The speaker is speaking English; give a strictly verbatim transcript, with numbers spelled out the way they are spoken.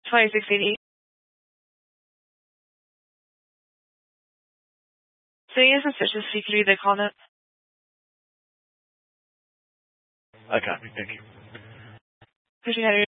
twenty-six eighty. Seeing is suspicious, you can read the comment. Okay, thank you. Pushing ahead.